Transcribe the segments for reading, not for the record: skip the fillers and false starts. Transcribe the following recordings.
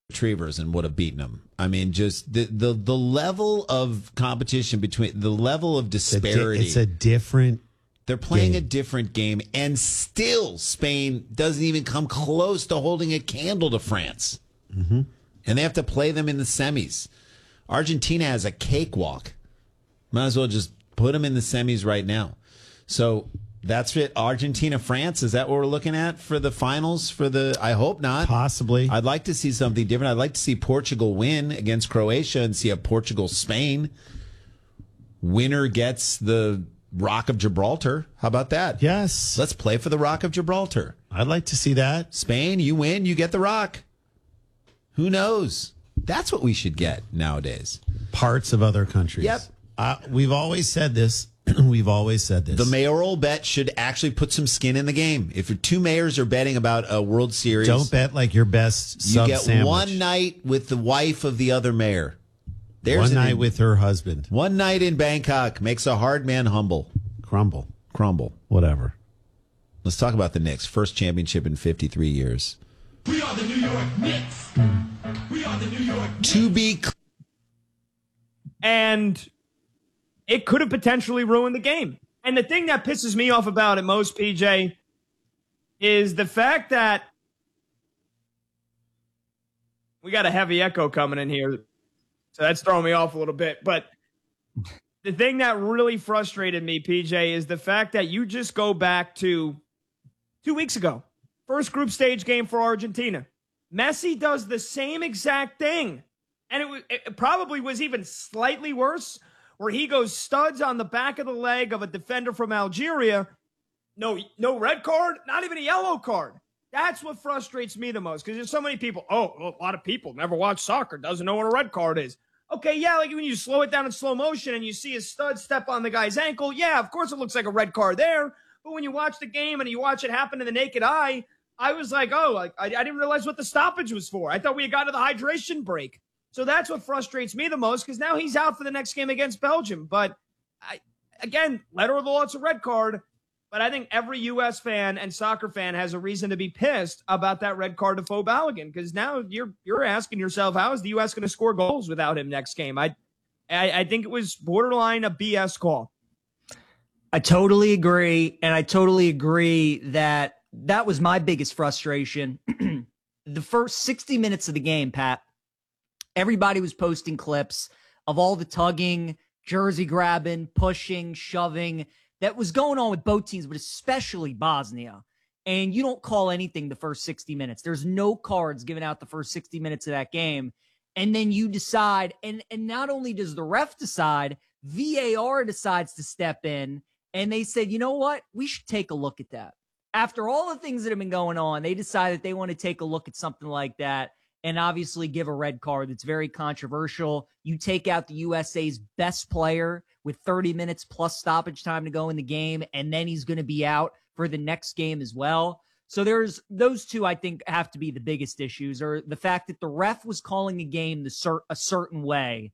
Retrievers and would have beaten them. I mean, just the level of competition between the level of disparity. It's a different. They're playing game. a different game, and still Spain doesn't even come close to holding a candle to France. Mm-hmm. And they have to play them in the semis. Argentina has a cakewalk. Might as well just put them in the semis right now. So that's it. Argentina, France. Is that what we're looking at for the finals? I hope not. Possibly. I'd like to see something different. I'd like to see Portugal win against Croatia and see a Portugal-Spain. Winner gets the Rock of Gibraltar. How about that? Yes. Let's play for the Rock of Gibraltar. I'd like to see that. Spain, you win, you get the Rock. Who knows? That's what we should get nowadays. Parts of other countries. Yep. We've always said this. We've always said this. The mayoral bet should actually put some skin in the game. If your two mayors are betting about a World Series, don't bet like your best you sub get sandwich. one night with the wife of the other mayor. One night with her husband. One night in Bangkok makes a hard man humble. Crumble. Whatever. Let's talk about the Knicks. First championship in 53 years. We are the New York Knicks. We are the New York Knicks. To be and it could have potentially ruined the game. And the thing that pisses me off about it most, PJ, is the fact that we got a heavy echo coming in here. So that's throwing me off a little bit. But the thing that really frustrated me, PJ, is the fact that you just go back to 2 weeks ago. First group stage game for Argentina. Messi does the same exact thing. And it probably was even slightly worse, where he goes studs on the back of the leg of a defender from Algeria. No red card, not even a yellow card. That's what frustrates me the most, because there's so many people, a lot of people never watch soccer, doesn't know what a red card is. Okay, yeah, like when you slow it down in slow motion and you see a stud step on the guy's ankle, yeah, of course it looks like a red card there. But when you watch the game and you watch it happen to the naked eye, I was like, I didn't realize what the stoppage was for. I thought we had got to the hydration break. So that's what frustrates me the most, because now he's out for the next game against Belgium. But, again, letter of the law, it's a red card. But I think every U.S. fan and soccer fan has a reason to be pissed about that red card to Fo Balogun, because now you're asking yourself, how is the U.S. going to score goals without him next game? I think it was borderline a BS call. I totally agree, and I totally agree that was my biggest frustration. The first 60 minutes of the game, Pat, everybody was posting clips of all the tugging, jersey grabbing, pushing, shoving that was going on with both teams, but especially Bosnia. And you don't call anything the first 60 minutes. There's no cards given out the first 60 minutes of that game. And then you decide, and not only does the ref decide, VAR decides to step in, and they said, you know what? We should take a look at that. After all the things that have been going on, they decide that they want to take a look at something like that and obviously give a red card that's very controversial. You take out the USA's best player with 30 minutes plus stoppage time to go in the game, and then he's going to be out for the next game as well. So there's those two, I think, have to be the biggest issues, or the fact that the ref was calling a game a certain way,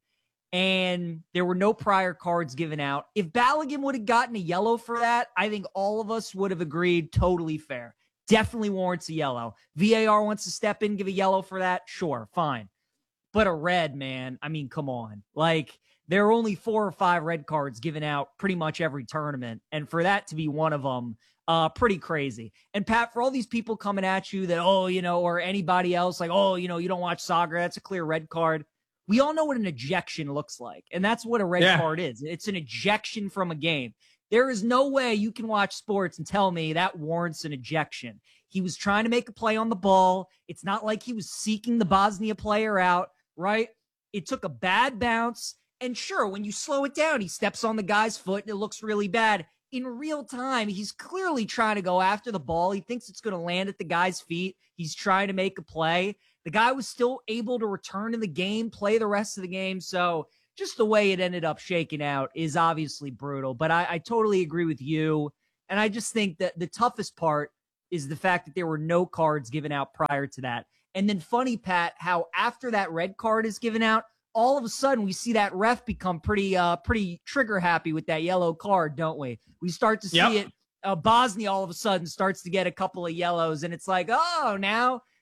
and there were no prior cards given out. If Balogun would have gotten a yellow for that, I think all of us would have agreed totally fair. Definitely warrants a yellow. VAR wants to step in, give a yellow for that. Sure, fine. But a red, man, I mean, come on. Like, there are only 4 or 5 red cards given out pretty much every tournament. And for that to be one of them, pretty crazy. And Pat, for all these people coming at you that, or anybody else, like, you don't watch soccer, that's a clear red card. We all know what an ejection looks like. And that's what a red card is. It's an ejection from a game. There is no way you can watch sports and tell me that warrants an ejection. He was trying to make a play on the ball. It's not like he was seeking the Bosnia player out, right? It took a bad bounce. And sure, when you slow it down, he steps on the guy's foot and it looks really bad. In real time, he's clearly trying to go after the ball. He thinks it's going to land at the guy's feet. He's trying to make a play. The guy was still able to return in the game, play the rest of the game. So just the way it ended up shaking out is obviously brutal. But I totally agree with you. And I just think that the toughest part is the fact that there were no cards given out prior to that. And then funny, Pat, how after that red card is given out, all of a sudden we see that ref become pretty trigger happy with that yellow card, don't we? We start to see it. Bosnia all of a sudden starts to get a couple of yellows, and it's like, oh, now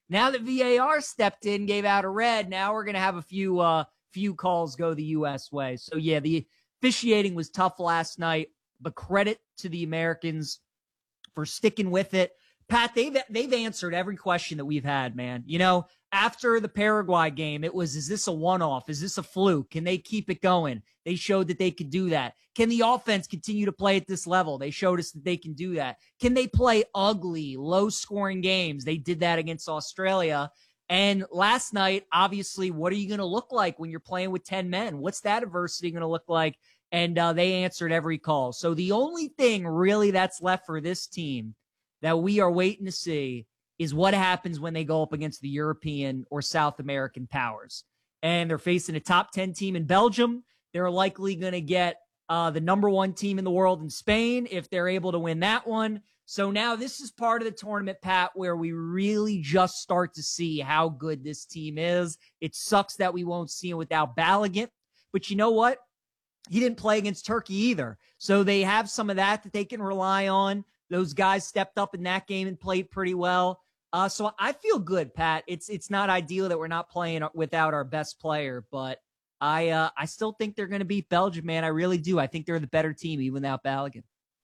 Now that VAR stepped in, gave out a red, now we're going to have a few calls go the U.S. way. So, yeah, the officiating was tough last night, but credit to the Americans for sticking with it. Pat, they've answered every question that we've had, man. You know, after the Paraguay game, it was, is this a one-off? Is this a fluke? Can they keep it going? They showed that they could do that. Can the offense continue to play at this level? They showed us that they can do that. Can they play ugly, low-scoring games? They did that against Australia. And last night, obviously, what are you going to look like when you're playing with 10 men? What's that adversity going to look like? And they answered every call. So the only thing really that's left for this team that we are waiting to see is what happens when they go up against the European or South American powers. And they're facing a top 10 team in Belgium. They're likely going to get the number 1 team in the world in Spain if they're able to win that one. So now this is part of the tournament, Pat, where we really just start to see how good this team is. It sucks that we won't see it without Balogun. But you know what? He didn't play against Turkey either. So they have some of that they can rely on. Those guys stepped up in that game and played pretty well. So I feel good, Pat. It's not ideal that we're not playing without our best player, but I still think they're going to beat Belgium, man. I really do. I think they're the better team even without Balogun.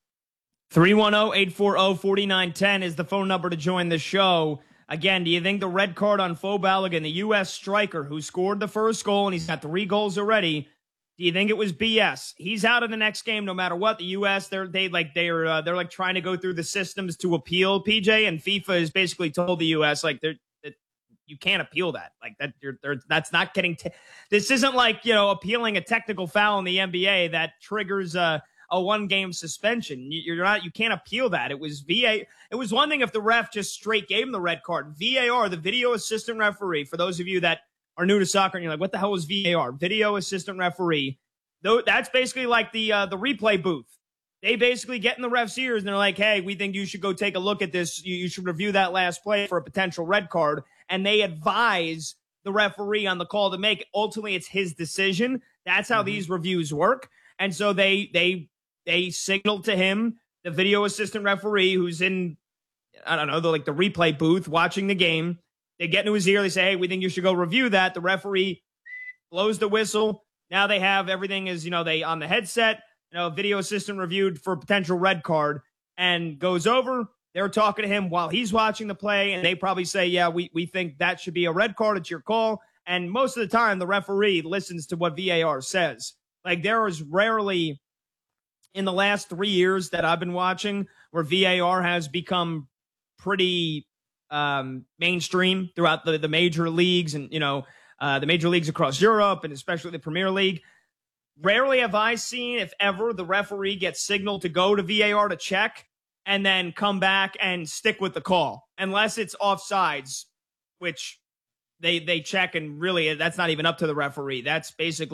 310-840-4910 is the phone number to join the show. Again, do you think the red card on Fo Balogun, the U.S. striker who scored the first goal and he's got 3 goals already, do you think it was BS? He's out of the next game no matter what. The U.S. they're trying to go through the systems to appeal, PJ, and FIFA has basically told the U.S. like you can't appeal that. Like that that's not getting. This isn't like appealing a technical foul in the NBA that triggers a 1-game suspension. You can't appeal that. It was VA. It was one thing if the ref just straight gave him the red card. VAR, the video assistant referee. For those of you that are new to soccer and you're like, what the hell is VAR? Video assistant referee. Though that's basically like the replay booth. They basically get in the ref's ears and they're like, hey, we think you should go take a look at this. You should review that last play for a potential red card. And they advise the referee on the call to make. Ultimately, it's his decision. That's how these reviews work. And so they signal to him, the video assistant referee who's in, I don't know, the replay booth watching the game. They get into his ear. They say, hey, we think you should go review that. The referee blows the whistle. Now they have everything is, they on the headset, video assistant reviewed for a potential red card and goes over. They're talking to him while he's watching the play. And they probably say, yeah, we think that should be a red card. It's your call. And most of the time, the referee listens to what VAR says. Like there is rarely in the last 3 years that I've been watching where VAR has become pretty mainstream throughout the major leagues and, the major leagues across Europe and especially the Premier League. Rarely have I seen, if ever, the referee gets signaled to go to VAR to check and then come back and stick with the call, unless it's offsides, which they check and really that's not even up to the referee. That's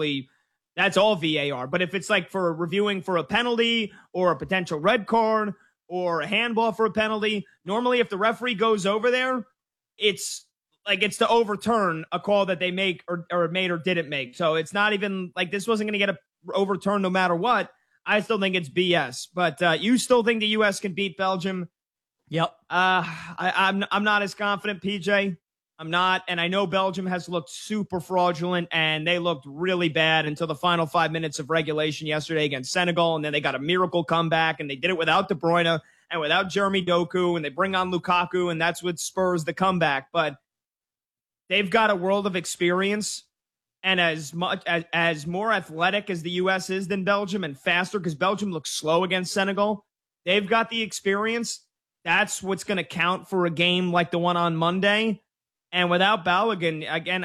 all VAR. But if it's like for reviewing for a penalty or a potential red card or a handball for a penalty, normally if the referee goes over there, it's to overturn a call that they make or made or didn't make. So it's not even like this wasn't going to get overturned no matter what. I still think it's BS. But you still think the U.S. can beat Belgium? Yep. I'm not as confident, PJ. I'm not. And I know Belgium has looked super fraudulent, and they looked really bad until the final 5 minutes of regulation yesterday against Senegal. And then they got a miracle comeback, and they did it without De Bruyne and without Jeremy Doku, and they bring on Lukaku, and that's what spurs the comeback. But they've got a world of experience. And as more athletic as the U.S. is than Belgium and faster, because Belgium looks slow against Senegal, they've got the experience. That's what's going to count for a game like the one on Monday. And without Balogun, again,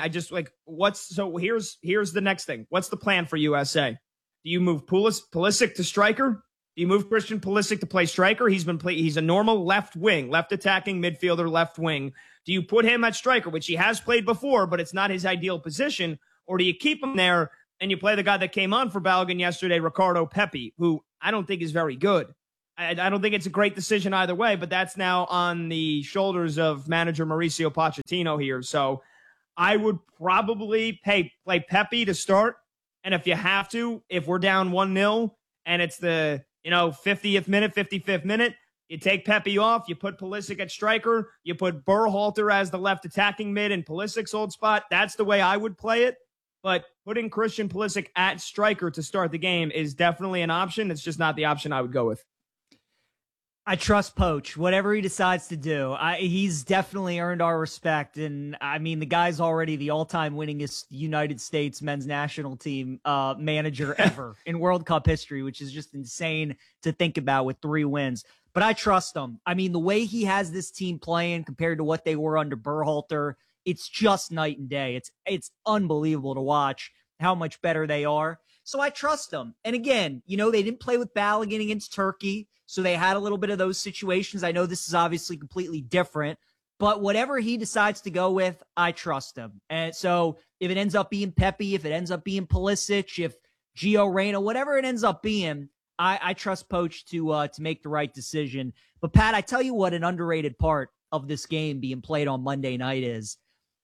here's the next thing. What's the plan for USA? Do you move Pulisic to striker? Do you move Christian Pulisic to play striker? He's a normal left wing, left attacking midfielder, left wing. Do you put him at striker, which he has played before, but it's not his ideal position? Or do you keep him there and you play the guy that came on for Balogun yesterday, Ricardo Pepi, who I don't think is very good. I don't think it's a great decision either way, but that's now on the shoulders of manager Mauricio Pochettino here. So I would probably play Pepi to start. And if you have to, if we're down 1-0 and it's the 50th minute, 55th minute, You take Pepe off, you put Pulisic at striker, you put Berhalter as the left attacking mid in Pulisic's old spot. That's the way I would play it. But putting Christian Pulisic at striker to start the game is definitely an option. It's just not the option I would go with. I trust Poach. Whatever he decides to do, he's definitely earned our respect. And I mean, the guy's already the all-time winningest United States men's national team manager ever in World Cup history, which is just insane to think about with 3 wins. But I trust him. I mean, the way he has this team playing compared to what they were under Berhalter, it's just night and day. It's unbelievable to watch how much better they are. So I trust him. And again, they didn't play with Balogun against Turkey, so they had a little bit of those situations. I know this is obviously completely different, but whatever he decides to go with, I trust him. And so if it ends up being Pepe, if it ends up being Pulisic, if Gio Reyna, whatever it ends up being, I trust Poach to make the right decision. But Pat, I tell you what, an underrated part of this game being played on Monday night is,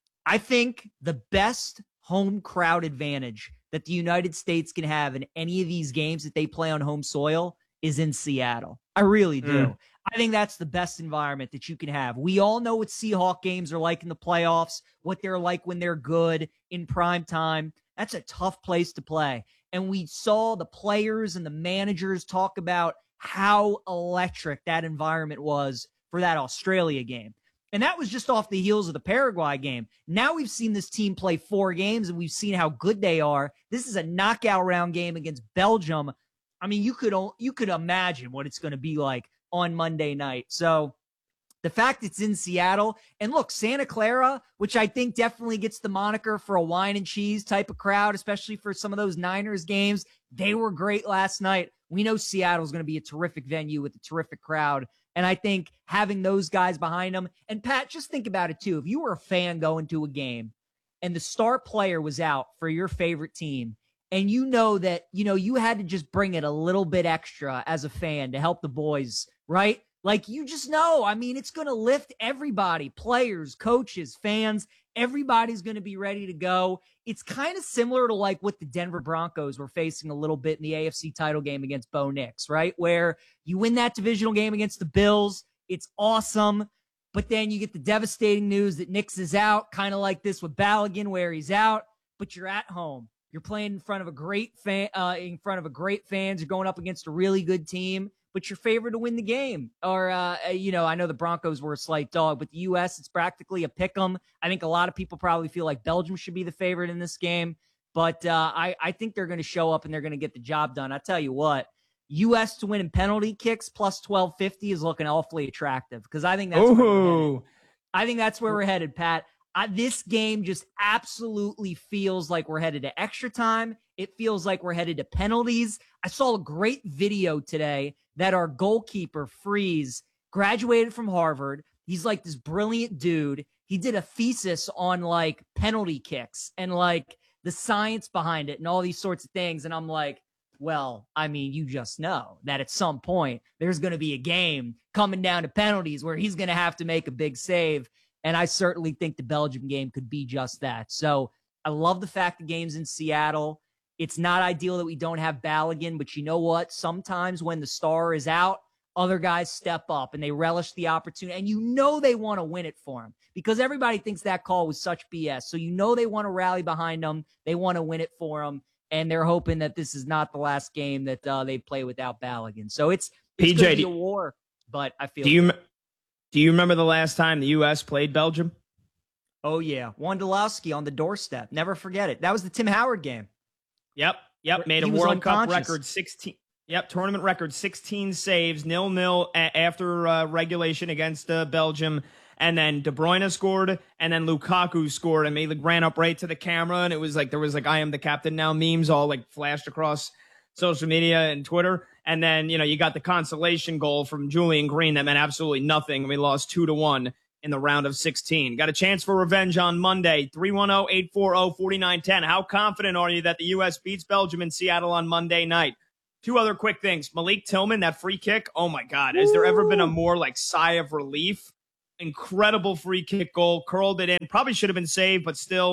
I think the best home crowd advantage that the United States can have in any of these games that they play on home soil is in Seattle. I really do. I think that's the best environment that you can have. We all know what Seahawk games are like in the playoffs, what they're like when they're good in prime time. That's a tough place to play. And we saw the players and the managers talk about how electric that environment was for that Australia game. And that was just off the heels of the Paraguay game. Now we've seen this team play 4 games, and we've seen how good they are. This is a knockout round game against Belgium. I mean, you could imagine what it's going to be like on Monday night. So the fact it's in Seattle, and look, Santa Clara, which I think definitely gets the moniker for a wine and cheese type of crowd, especially for some of those Niners games. They were great last night. We know Seattle's going to be a terrific venue with a terrific crowd. And I think having those guys behind them, and Pat, just think about it too. If you were a fan going to a game and the star player was out for your favorite team, and that, you had to just bring it a little bit extra as a fan to help the boys, right? Like, you just know, I mean, it's going to lift everybody, players, coaches, fans. Everybody's going to be ready to go. It's kind of similar to like what the Denver Broncos were facing a little bit in the AFC title game against Bo Nix, right? Where you win that divisional game against the Bills. It's awesome. But then you get the devastating news that Nix is out, kind of like this with Balogun where he's out, but you're at home. You're playing in front of a great fans. You're going up against a really good team, but you're favored to win the game. Or, I know the Broncos were a slight dog, but the U.S., it's practically a pick 'em. I think a lot of people probably feel like Belgium should be the favorite in this game, but I think they're going to show up and they're going to get the job done. I tell you what, U.S. to win in penalty kicks plus 1250 is looking awfully attractive because I think that's where we're headed, Pat. This game just absolutely feels like we're headed to extra time. It feels like we're headed to penalties. I saw a great video today that our goalkeeper, Freeze, graduated from Harvard. He's like this brilliant dude. He did a thesis on like penalty kicks and like the science behind it and all these sorts of things. And I'm like, well, I mean, you just know that at some point there's going to be a game coming down to penalties where he's going to have to make a big save. And I certainly think the Belgium game could be just that. So I love the fact the game's in Seattle. It's not ideal that we don't have Balogun, but you know what? Sometimes when the star is out, other guys step up and they relish the opportunity. And they want to win it for him because everybody thinks that call was such BS. So they want to rally behind him. They want to win it for him. And they're hoping that this is not the last game that they play without Balogun. So it's going to be a war, but I feel... Do you remember the last time the U.S. played Belgium? Oh, yeah. Wondolowski on the doorstep. Never forget it. That was the Tim Howard game. Yep. Made a World Cup record 16. Yep, tournament record 16 saves, 0-0 after regulation against Belgium. And then De Bruyne scored, and then Lukaku scored, and they ran up right to the camera, and it was like there was "I am the captain now" memes all like flashed across social media and Twitter. And then, you got the consolation goal from Julian Green that meant absolutely nothing. We lost 2-1 in the round of 16. Got a chance for revenge on Monday. 310-840-4910. How confident are you that the U.S. beats Belgium in Seattle on Monday night? 2 other quick things. Malik Tillman, that free kick. Oh, my God. Has there ever been a more like sigh of relief? Incredible free kick goal. Curled it in. Probably should have been saved, but still,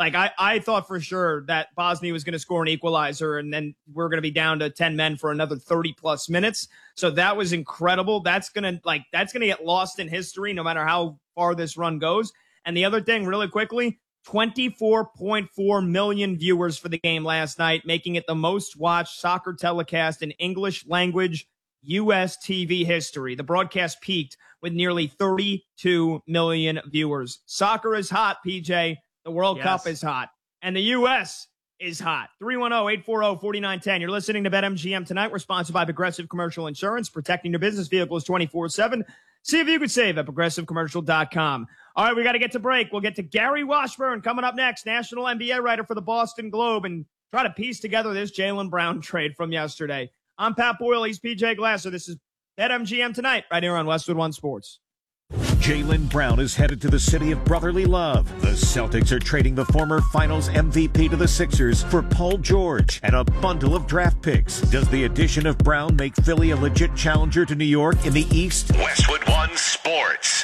Like, I thought for sure that Bosnia was going to score an equalizer, and then we're going to be down to 10 men for another 30-plus minutes. So that was incredible. That's going to get lost in history no matter how far this run goes. And the other thing, really quickly, 24.4 million viewers for the game last night, making it the most watched soccer telecast in English language U.S. TV history. The broadcast peaked with nearly 32 million viewers. Soccer is hot, PJ. The World Cup is hot. And the U.S. is hot. 310-840-4910. You're listening to BetMGM tonight. We're sponsored by Progressive Commercial Insurance, protecting your business vehicles 24/7. See if you could save at progressivecommercial.com. All right, we got to get to break. We'll get to Gary Washburn coming up next, national NBA writer for the Boston Globe, and try to piece together this Jaylen Brown trade from yesterday. I'm Pat Boyle. He's PJ Glasser. This is BetMGM tonight, right here on Westwood One Sports. Jaylen Brown is headed to the city of brotherly love. The Celtics are trading the former Finals MVP to the Sixers for Paul George and a bundle of draft picks. Does the addition of Brown make Philly a legit challenger to New York in the East? Westwood One Sports.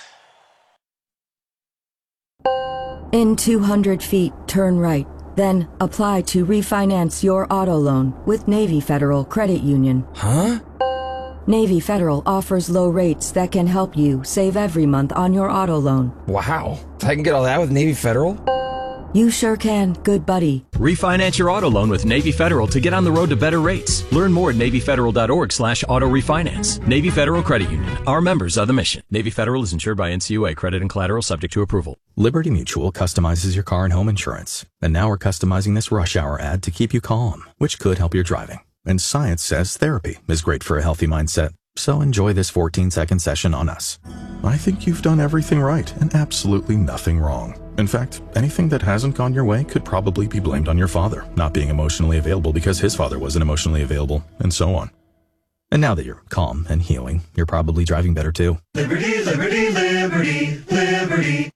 In 200 feet, turn right. Then apply to refinance your auto loan with Navy Federal Credit Union. Huh? Navy Federal offers low rates that can help you save every month on your auto loan. Wow. I can get all that with Navy Federal? You sure can, good buddy. Refinance your auto loan with Navy Federal to get on the road to better rates. Learn more at NavyFederal.org/auto refinance. Navy Federal Credit Union. Our members are the mission. Navy Federal is insured by NCUA. Credit and collateral subject to approval. Liberty Mutual customizes your car and home insurance. And now we're customizing this rush hour ad to keep you calm, which could help your driving. And science says therapy is great for a healthy mindset. So enjoy this 14-second session on us. I think you've done everything right and absolutely nothing wrong. In fact, anything that hasn't gone your way could probably be blamed on your father not being emotionally available because his father wasn't emotionally available, and so on. And now that you're calm and healing, you're probably driving better too. Liberty, liberty, liberty, liberty.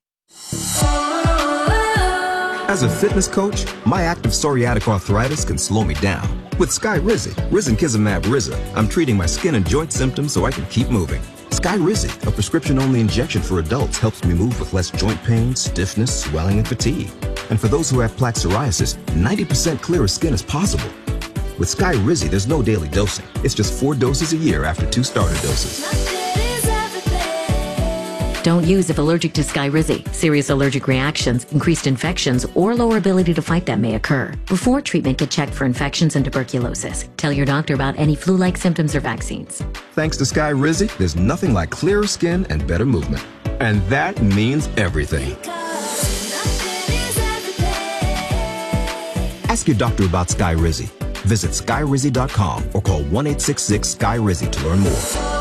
As a fitness coach, my active psoriatic arthritis can slow me down. With Skyrizi, risankizumab Riza, I'm treating my skin and joint symptoms so I can keep moving. Skyrizi, a prescription-only injection for adults, helps me move with less joint pain, stiffness, swelling, and fatigue. And for those who have plaque psoriasis, 90% clearer skin is possible. With Skyrizi, there's no daily dosing. It's just 4 doses a year after 2 starter doses. Don't use if allergic to Skyrizi. Serious allergic reactions, increased infections, or lower ability to fight them may occur. Before treatment, get checked for infections and tuberculosis. Tell your doctor about any flu-like symptoms or vaccines. Thanks to Skyrizi, there's nothing like clearer skin and better movement. And that means everything. Ask your doctor about Skyrizi. Visit Skyrizi.com or call 1-866-SKY-RIZI to learn more.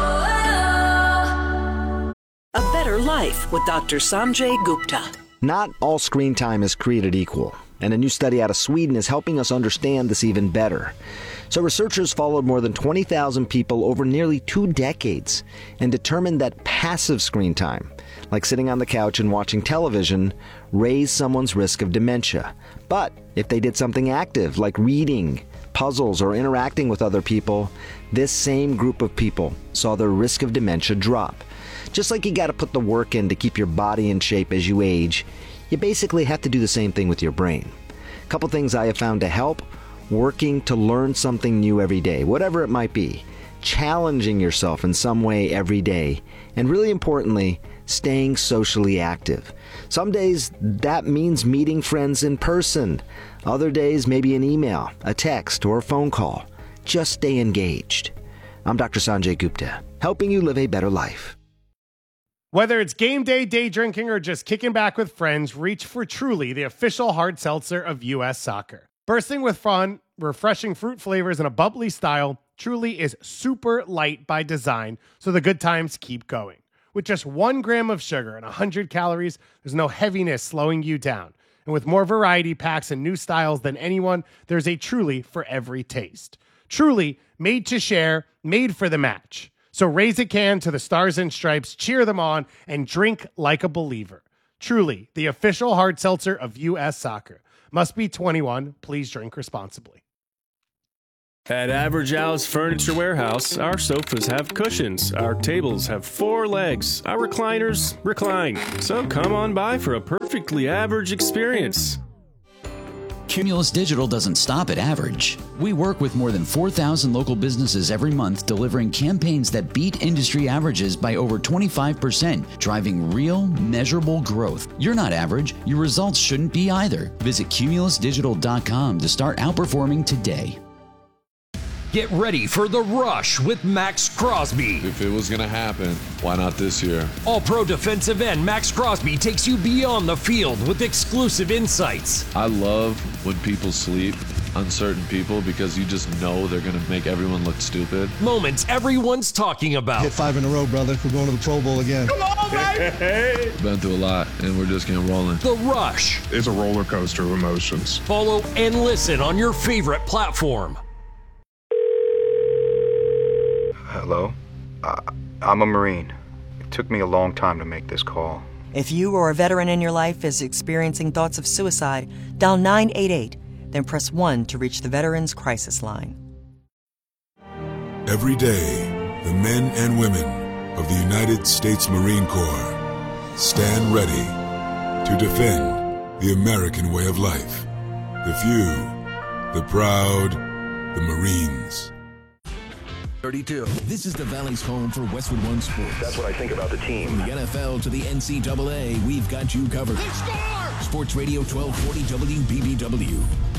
A Better Life with Dr. Sanjay Gupta. Not all screen time is created equal, and a new study out of Sweden is helping us understand this even better. So researchers followed more than 20,000 people over nearly 2 decades and determined that passive screen time, like sitting on the couch and watching television, raised someone's risk of dementia. But if they did something active, like reading, puzzles, or interacting with other people, this same group of people saw their risk of dementia drop. Just like you got to put the work in to keep your body in shape as you age, you basically have to do the same thing with your brain. A couple things I have found to help: working to learn something new every day, whatever it might be, challenging yourself in some way every day, and really importantly, staying socially active. Some days that means meeting friends in person. Other days, maybe an email, a text, or a phone call. Just stay engaged. I'm Dr. Sanjay Gupta, helping you live a better life. Whether it's game day, day drinking, or just kicking back with friends, reach for Truly, the official hard seltzer of U.S. Soccer. Bursting with fun, refreshing fruit flavors, and a bubbly style, Truly is super light by design, so the good times keep going. With just 1 gram of sugar and 100 calories, there's no heaviness slowing you down. And with more variety packs and new styles than anyone, there's a Truly for every taste. Truly, made to share, made for the match. So raise a can to the Stars and Stripes, cheer them on, and drink like a believer. Truly, the official hard seltzer of U.S. Soccer. Must be 21. Please drink responsibly. At Average Al's Furniture Warehouse, our sofas have cushions, our tables have 4 legs, our recliners recline. So come on by for a perfectly average experience. Cumulus Digital doesn't stop at average. We work with more than 4,000 local businesses every month, delivering campaigns that beat industry averages by over 25%, driving real, measurable growth. You're not average. Your results shouldn't be either. Visit cumulusdigital.com to start outperforming today. Get ready for The Rush with Max Crosby. If it was going to happen, why not this year? All-pro defensive end Max Crosby takes you beyond the field with exclusive insights. I love when people sleep, uncertain people, because you just know they're going to make everyone look stupid. Moments everyone's talking about. Hit 5 in a row, brother. We're going to the Pro Bowl again. Come on, baby! Been through a lot, and we're just getting rolling. The Rush. It's a roller coaster of emotions. Follow and listen on your favorite platform. Hello? I'm a Marine. It took me a long time to make this call. If you or a veteran in your life is experiencing thoughts of suicide, dial 988, then press 1 to reach the Veterans Crisis Line. Every day, the men and women of the United States Marine Corps stand ready to defend the American way of life. The few, the proud, the Marines. 32. This is the Valley's home for Westwood One Sports. That's what I think about the team. From the NFL to the NCAA, we've got you covered. Sports Radio 1240 WBBW.